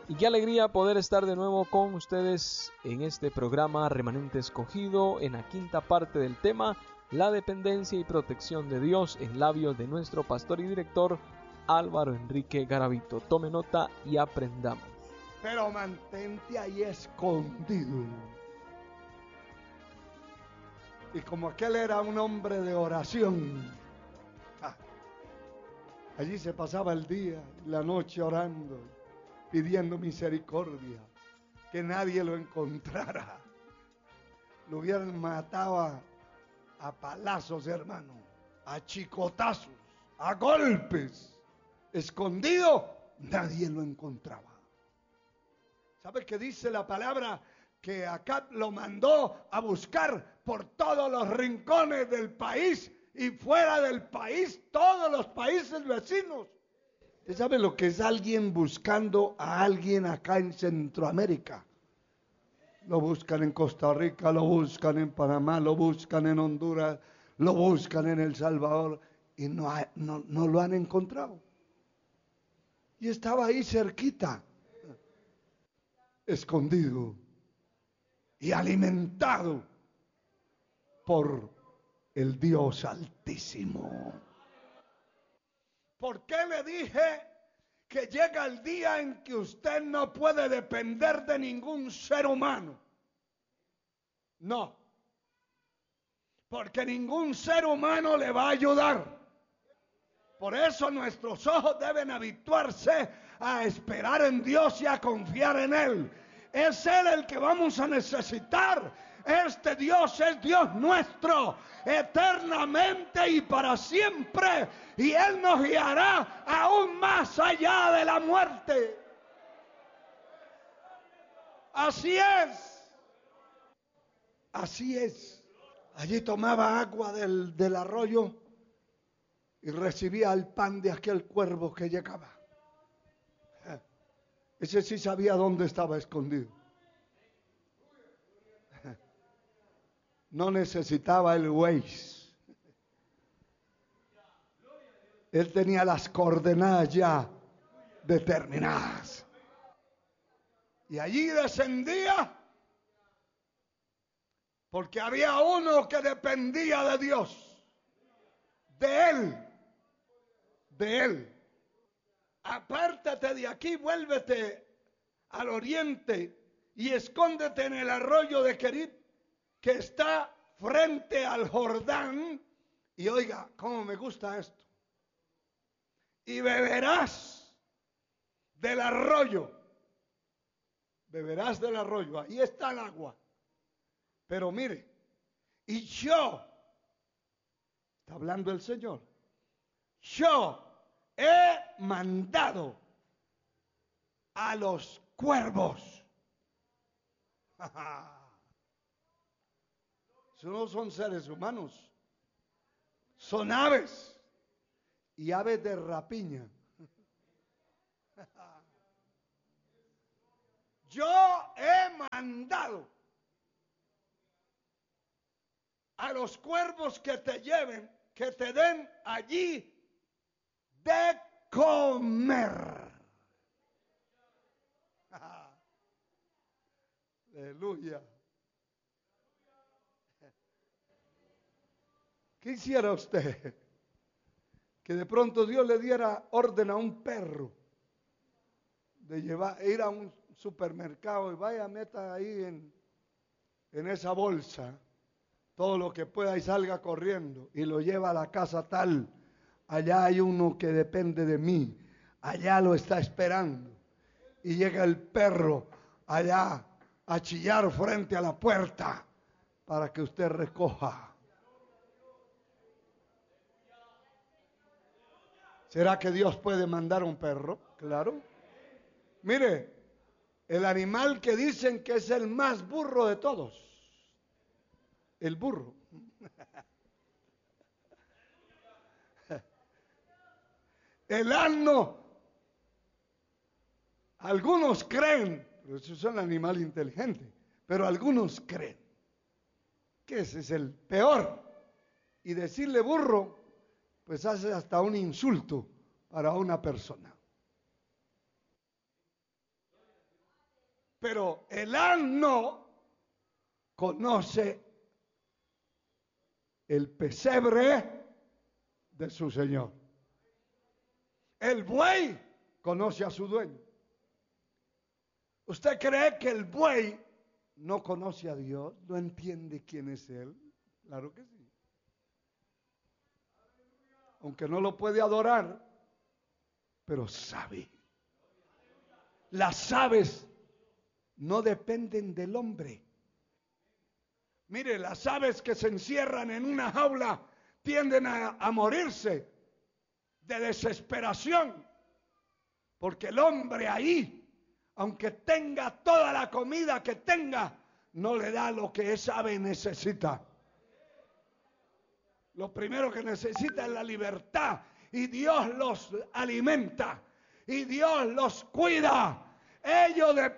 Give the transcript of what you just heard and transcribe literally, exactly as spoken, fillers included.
Y qué alegría poder estar de nuevo con ustedes en este programa Remanente Escogido, en la quinta parte del tema, la dependencia y protección de Dios, en labios de nuestro pastor y director Álvaro Enrique Garavito. Tome nota y aprendamos. Pero mantente ahí escondido. Y como aquel era un hombre de oración, ah, allí se pasaba el día, la noche orando, pidiendo misericordia, que nadie lo encontrara. Lo hubieran matado a, a palazos, hermano, a chicotazos, a golpes. Escondido, nadie lo encontraba. ¿Sabe qué dice la palabra? Que Acab lo mandó a buscar por todos los rincones del país y fuera del país, todos los países vecinos. ¿Usted sabe lo que es alguien buscando a alguien acá en Centroamérica? Lo buscan en Costa Rica, lo buscan en Panamá, lo buscan en Honduras, lo buscan en El Salvador y no, hay, no, no lo han encontrado. Y estaba ahí cerquita, escondido y alimentado por el Dios Altísimo. ¿Por qué le dije que llega el día en que usted no puede depender de ningún ser humano? No, porque ningún ser humano le va a ayudar. Por eso nuestros ojos deben habituarse a esperar en Dios y a confiar en Él. Es Él el que vamos a necesitar. Este Dios es Dios nuestro, eternamente y para siempre. Y Él nos guiará aún más allá de la muerte. Así es. Así es. Allí tomaba agua del, del arroyo y recibía el pan de aquel cuervo que llegaba. Ese sí sabía dónde estaba escondido. No necesitaba el Waze. Él tenía las coordenadas ya determinadas. Y allí descendía porque había uno que dependía de Dios, de Él, de Él. Apártate de aquí, vuélvete al oriente y escóndete en el arroyo de Querib, que está frente al Jordán. Y oiga, cómo me gusta esto. Y beberás del arroyo. Beberás del arroyo. Ahí está el agua. Pero mire, y yo, está hablando el Señor, yo he mandado a los cuervos. Esos no son seres humanos, son aves y aves de rapiña. Yo he mandado a los cuervos que te lleven, que te den allí de comer. Aleluya. ¿Qué hiciera usted? Que de pronto Dios le diera orden a un perro de llevar, ir a un supermercado y vaya, meta ahí en, en esa bolsa todo lo que pueda y salga corriendo y lo lleva a la casa tal. Allá hay uno que depende de mí, allá lo está esperando. Y llega el perro allá a chillar frente a la puerta para que usted recoja. ¿Será que Dios puede mandar un perro? Claro. Mire, el animal que dicen que es el más burro de todos. El burro. El asno. Algunos creen, pero eso es un animal inteligente, pero algunos creen que ese es el peor. Y decirle burro, pues hace hasta un insulto para una persona. Pero el asno conoce el pesebre de su señor. El buey conoce a su dueño. ¿Usted cree que el buey no conoce a Dios? ¿No entiende quién es Él? Claro que sí. Aunque no lo puede adorar, pero sabe. Las aves no dependen del hombre. Mire, las aves que se encierran en una jaula tienden a, a morirse de desesperación, porque el hombre ahí, aunque tenga toda la comida que tenga, no le da lo que esa ave necesita. Lo primero que necesita es la libertad, y Dios los alimenta y Dios los cuida. Ellos de